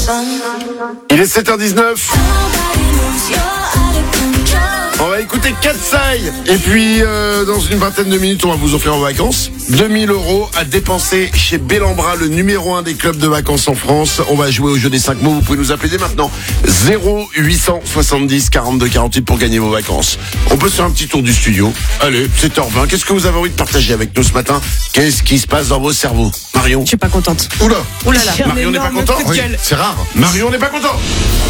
Il est 7h19. On va écouter Katsai. Et puis, dans une vingtaine de minutes, on va vous offrir en vacances 2000 € à dépenser chez Bellambra, le numéro 1 des clubs de vacances en France. On va jouer au jeu des 5 mots. Vous pouvez nous appeler dès maintenant. 0870 42 48 pour gagner vos vacances. On peut se faire un petit tour du studio. Allez, 7h20. Qu'est-ce que vous avez envie de partager avec nous ce matin? Qu'est-ce qui se passe dans vos cerveaux? Marion? Je suis pas contente. Oula. Oula là. Marion n'est pas content? Oui, c'est rare. Marion n'est pas content.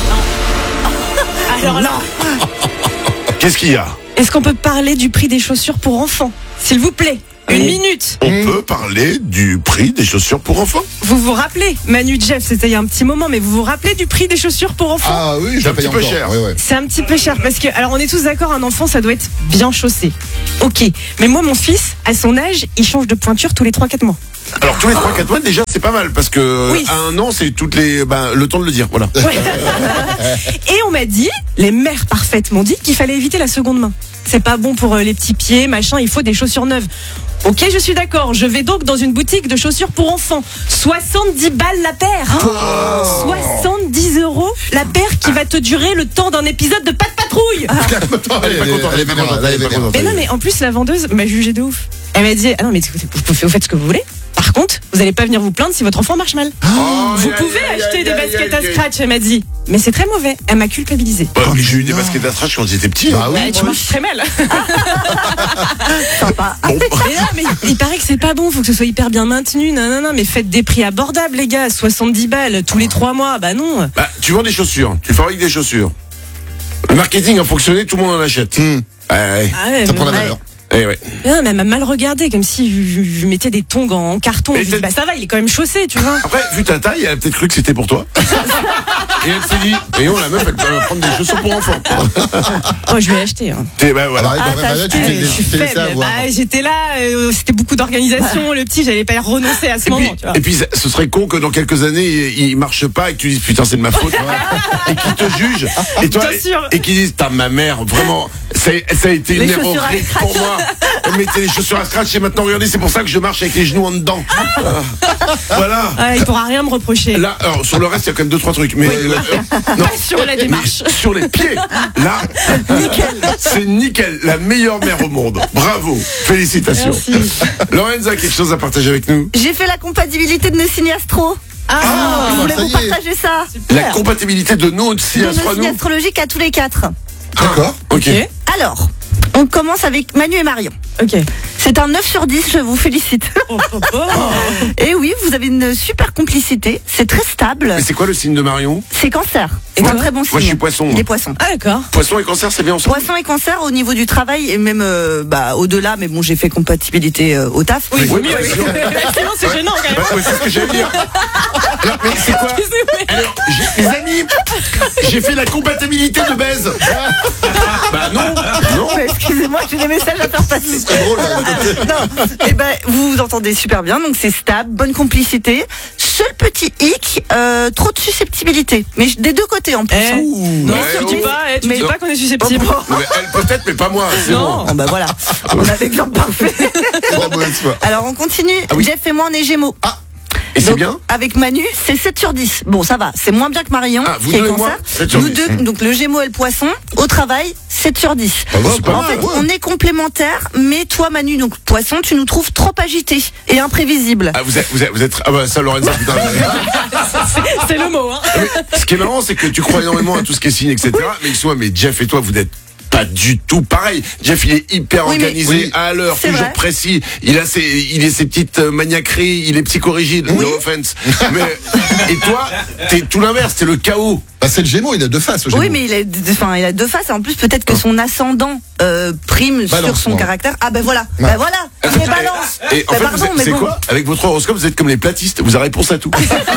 Alors là, Qu'est-ce qu'il y a? est-ce qu'on peut parler du prix des chaussures pour enfants? S'il vous plaît, une minute. On peut parler du prix des chaussures pour enfants? Vous vous rappelez, Manu, Jeff, c'était il y a un petit moment, mais vous vous rappelez du prix des chaussures pour enfants? Ah oui, C'est je un paye petit peu encore. cher. Ouais. C'est un petit peu cher parce que, alors on est tous d'accord, un enfant ça doit être bien chaussé. Ok, mais moi mon fils, à son âge, il change de pointure tous les 3-4 mois. Alors tous les 3-4 mois déjà c'est pas mal parce que Oui. à un an c'est toutes les le temps de le dire, voilà. Ouais. Et on m'a dit, les mères parfaites m'ont dit qu'il fallait éviter la seconde main. C'est pas bon pour les petits pieds, machin, il faut des chaussures neuves. Ok, je suis d'accord, je vais donc dans une boutique de chaussures pour enfants. 70 balles la paire. 70 € la paire qui va te durer le temps d'un épisode de Pas de patrouille. Elle est pas contente, elle est pas contente, elle est pas contente. Mais non, mais en plus, la vendeuse m'a jugé de ouf. Elle m'a dit, ah non, mais vous faites ce que vous voulez. Par contre, vous allez pas venir vous plaindre si votre enfant marche mal. Vous pouvez acheter des baskets à scratch, elle m'a dit. Mais c'est très mauvais. Elle m'a culpabilisé. Ouais, mais j'ai eu des baskets à scratch quand j'étais petit. Ah oui, Ouais, tu marches très mal. sympa. Mais non, mais il paraît que c'est pas bon, faut que ce soit hyper bien maintenu. Non, mais faites des prix abordables, les gars. 70 balles tous les 3 mois. Bah non. Bah, tu vends des chaussures, tu fabriques des chaussures. Le marketing a fonctionné, tout le monde en achète. Ouais. Ah ouais, Ça prend la mais- valeur. Eh ouais. Non, mais elle m'a mal regardé, comme si je mettais des tongs en carton. Mais Je dis, t'es- bah ça va, il est quand même chaussé, tu vois. Après, vu ta taille, elle a peut-être cru que c'était pour toi. Et elle s'est dit, voyons, la meuf, elle peut prendre des chaussures pour enfants. Oh, je vais acheter. Hein. Bah voilà. Alors, quand même, là, tu Je suis t'es laissé faible. avoir. Bah, j'étais là, c'était beaucoup d'organisation. Le petit, j'allais pas y renoncer à ce moment, tu vois. Et puis, ce serait con que dans quelques années, il marche pas et que tu dises putain, c'est de ma faute. Et qu'il te juge. Et toi, Bien sûr. et qu'il dise, t'as ma mère, vraiment, ça a été une Les erreur chaussures à horrible pour moi. Elle mettait les chaussures à scratch et maintenant, regardez, c'est pour ça que je marche avec les genoux en dedans. Voilà. Ah, il pourra rien me reprocher. Là, alors, sur le reste, il y a quand même 2-3 trucs. Mais, non. Pas sur la démarche. Mais sur les pieds, là, c'est nickel, la meilleure mère au monde. Bravo, félicitations. Merci. Lorenza a quelque chose à partager avec nous. J'ai fait la compatibilité de nos signes astro. Ah, Je voulais ça vous y est. partager ça. La compatibilité de nos De signes nos signes astronomiques. astrologiques à tous les 4. D'accord. Ok. Ok. Alors, on commence avec Manu et Marion. Ok. C'est un 9 sur 10, je vous félicite. Et oui, vous avez une super complicité. C'est très stable. Mais c'est quoi le signe de Marion? C'est cancer. Et C'est un toi très bon signe. Moi, je suis poisson, Il moi. est poisson. Ah, d'accord. Poisson et cancer, c'est bien ensemble. Poisson et cancer au niveau du travail et même au-delà, mais bon, j'ai fait compatibilité au taf. Oui, Oui, mieux. bah, Sinon, c'est gênant quand même. Bah, ouais, c'est ce que j'allais dire. Alors, mais c'est quoi? Alors, les amis, j'ai fait la compatibilité de baise. Bah non, non. Mais excusez-moi, j'ai des messages à faire passer. C'est drôle. Non, et ben vous vous entendez super bien, donc c'est stable, bonne complicité. Seul petit hic, trop de susceptibilité, mais des deux côtés en plus. Eh, hein. non, ouais, tu dis oh. pas, tu Mais- dis pas qu'on est susceptible. Non, mais elle peut-être, mais pas moi. C'est Non. bon. Bon bah voilà, on a l'exemple parfait. Trop mauvaise foi. Alors on continue. Ah oui. Jeff et moi on est Gémeaux. Et c'est Donc, bien? avec Manu, c'est 7 sur 10. Bon, ça va, c'est moins bien que Marion, Ah, vous qui est deux et moi, cancer. 7 sur Nous 10. deux, donc le Gémeaux et le Poisson, au travail, 7 sur 10. Ça va, C'est pas En mal, fait, ouais. on est complémentaires, mais toi, Manu, donc Poisson, tu nous trouves trop agités et imprévisibles. Ah, vous êtes, ah bah, ça, Lorenza, putain. C'est le mot, hein. Mais ce qui est marrant, c'est que tu crois énormément à tout ce qui est signe, etc. Mais excuse-moi, mais Jeff et toi, vous n'êtes pas du tout pareil. Jeff, il est hyper Oui, mais- organisé, Oui. à l'heure, C'est toujours vrai. précis. Il a ses petites maniaqueries, il est psychorigide, no offense. Mais, et toi, t'es tout l'inverse, t'es le chaos. Bah, c'est le Gémeaux, il a deux faces. Le Gémeaux. Oui, mais il a deux faces. Et en plus, peut-être que son ascendant prime sur Balance, son moi. caractère. Ah ben voilà, Ouais. ben voilà, c'est balance. Et en Ben fait, pardon, vous mais c'est bon, quoi? Avec votre horoscope, vous êtes comme les platistes, vous avez réponse à tout.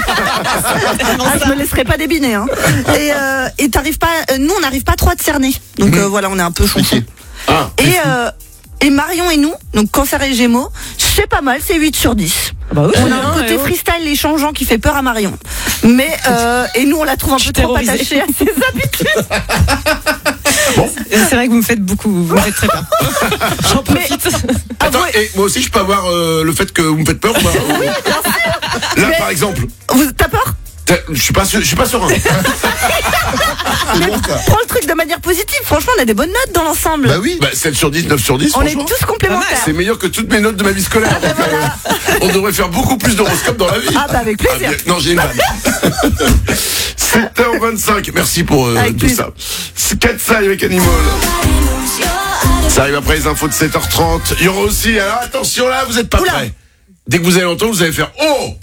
je me laisserai pas débiner. Hein. Et t'arrives pas, nous on n'arrive pas trop à te cerner. Donc voilà, on est un peu chonchon. Ah, Et Marion et nous, donc cancer et Gémeaux, c'est pas mal, c'est 8 sur 10. Bah oui, On a un côté freestyle et changeant qui fait peur à Marion. Mais et nous on la trouve un Je peu trop suis attachée à ses habitudes. C'est vrai que vous me faites beaucoup, vous me faites très peur. J'en profite. attends, et moi aussi, je peux avoir le fait que vous me faites peur ou pas? Là, par exemple. T'as peur? Je suis pas serein. C'est bon, ça. Prends le truc de manière positive. Franchement, on a des bonnes notes dans l'ensemble. Bah oui. Bah, 7 sur 10, 9 sur 10, On est franchement. tous complémentaires. C'est meilleur que toutes mes notes de ma vie scolaire. Donc, on devrait faire beaucoup plus d'horoscopes dans la vie. Ah bah avec plaisir. Non, j'ai une vanne. 7h25. Merci pour Avec tout plaisir. ça. C'est Katsai avec Animal. Ça arrive après les infos de 7h30. Il y aura aussi, alors attention là, vous êtes pas Oula. prêts. Dès que vous allez l'entendre, vous allez faire Oh.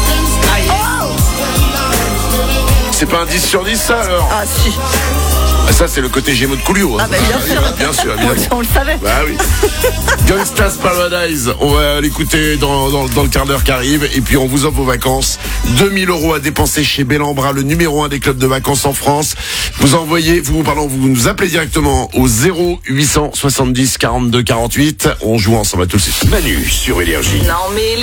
C'est pas un 10 sur 10 ça alors? Ah si. Ah, ça c'est le côté Gémeaux de Coolio. Ah bah bien sûr. Bien sûr, évidemment. On le savait. Bah oui. Gangsta's Paradise, on va l'écouter dans le quart d'heure qui arrive. Et puis on vous offre vos vacances. 2000 € à dépenser chez Bellambra, le numéro 1 des clubs de vacances en France. Vous envoyez, vous nous appelez directement au 0870 42 48. On joue ensemble, à tout de suite. Manu sur Énergie. Non mais